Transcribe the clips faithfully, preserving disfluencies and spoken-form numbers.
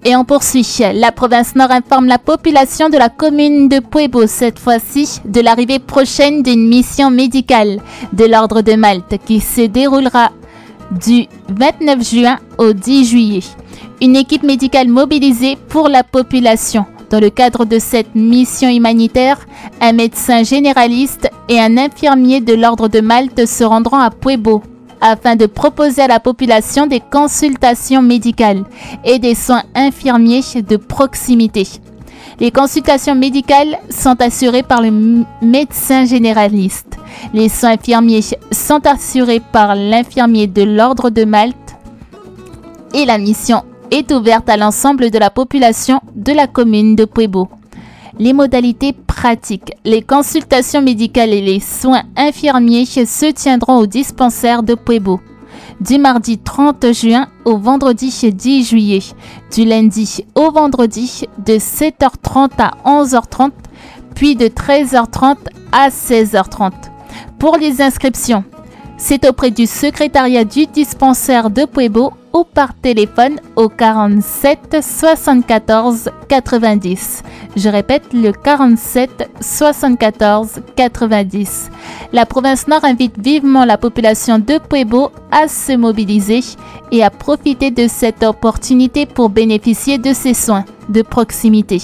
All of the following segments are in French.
Et on poursuit. La province Nord informe la population de la commune de Puebo, cette fois-ci, de l'arrivée prochaine d'une mission médicale de l'Ordre de Malte qui se déroulera du vingt-neuf juin au dix juillet. Une équipe médicale mobilisée pour la population. Dans le cadre de cette mission humanitaire, un médecin généraliste et un infirmier de l'Ordre de Malte se rendront à Puebo afin de proposer à la population des consultations médicales et des soins infirmiers de proximité. Les consultations médicales sont assurées par le médecin généraliste. Les soins infirmiers sont assurés par l'infirmier de l'Ordre de Malte et la mission est ouverte à l'ensemble de la population de la commune de Puebo. Les modalités pratiques. Les consultations médicales et les soins infirmiers se tiendront au dispensaire de Puebo du mardi trente juin au vendredi dix juillet, du lundi au vendredi de sept heures trente à onze heures trente, puis de treize heures trente à seize heures trente. Pour les inscriptions, c'est auprès du secrétariat du dispensaire de Puebo ou par téléphone au quarante-sept soixante-quatorze quatre-vingt-dix. Je répète, le quarante-sept soixante-quatorze quatre-vingt-dix. La province Nord invite vivement la population de Puebo à se mobiliser et à profiter de cette opportunité pour bénéficier de ces soins de proximité.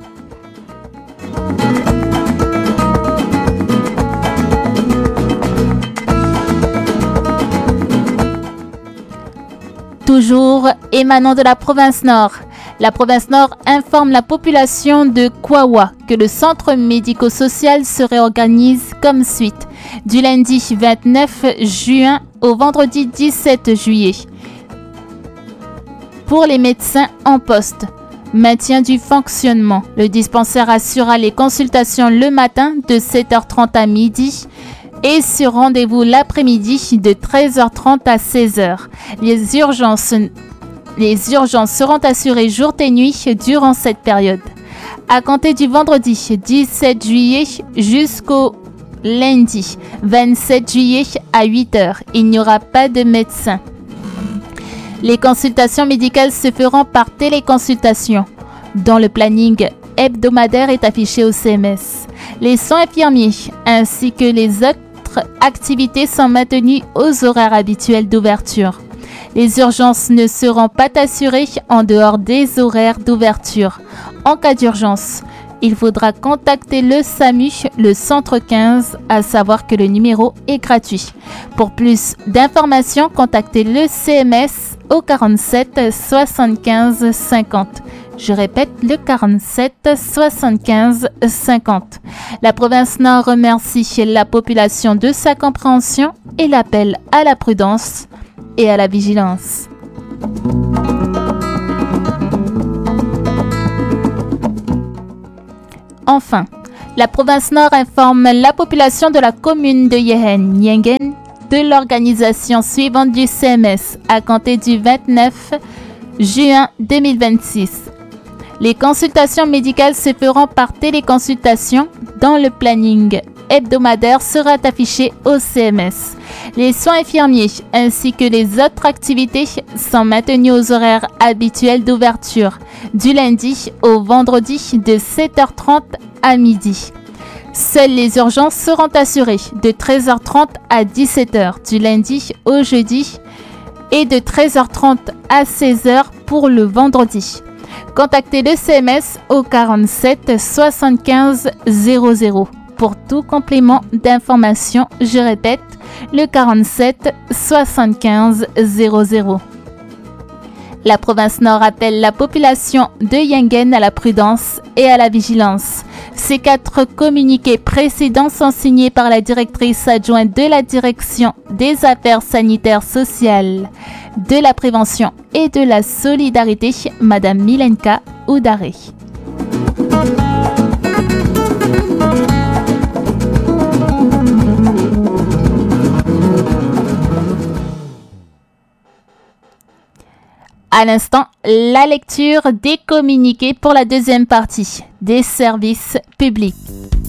Toujours émanant de la province Nord, la province Nord informe la population de Kwawa que le centre médico-social se réorganise comme suite du lundi vingt-neuf juin au vendredi dix-sept juillet. Pour les médecins en poste, maintien du fonctionnement. Le dispensaire assurera les consultations le matin de sept heures trente à midi et sur rendez-vous l'après-midi de treize heures trente à seize heures. Les urgences, les urgences seront assurées jour et nuit durant cette période. À compter du vendredi dix-sept juillet jusqu'au lundi vingt-sept juillet à huit heures, il n'y aura pas de médecin. Les consultations médicales se feront par téléconsultation, dont le planning hebdomadaire est affiché au C M S. Les soins infirmiers ainsi que les autres activités sont maintenues aux horaires habituels d'ouverture. Les urgences ne seront pas assurées en dehors des horaires d'ouverture. En cas d'urgence, il faudra contacter le S A M U, le centre quinze, à savoir que le numéro est gratuit. Pour plus d'informations, contactez le C M S au quarante-sept soixante-quinze cinquante. Je répète, le quarante-sept soixante-quinze cinquante. La province Nord remercie la population de sa compréhension et l'appelle à la prudence et à la vigilance. Enfin, la province Nord informe la population de la commune de Yehen, Yengen, de l'organisation suivante du C M S à compter du vingt-neuf juin deux mille vingt-six. Les consultations médicales se feront par téléconsultation dont le planning hebdomadaire sera affiché au C M S. Les soins infirmiers ainsi que les autres activités sont maintenus aux horaires habituels d'ouverture du lundi au vendredi de sept heures trente à midi. Seules les urgences seront assurées de treize heures trente à dix-sept heures du lundi au jeudi et de treize heures trente à seize heures pour le vendredi. Contactez le C M S au quarante-sept soixante-quinze zéro zéro. Pour tout complément d'information, je répète, le quarante-sept soixante-quinze zéro zéro. La province Nord appelle la population de Yengen à la prudence et à la vigilance. Ces quatre communiqués précédents sont signés par la directrice adjointe de la Direction des Affaires sanitaires sociales, de la prévention et de la solidarité, Madame Milenka Oudaré. À l'instant, la lecture des communiqués pour la deuxième partie des services publics.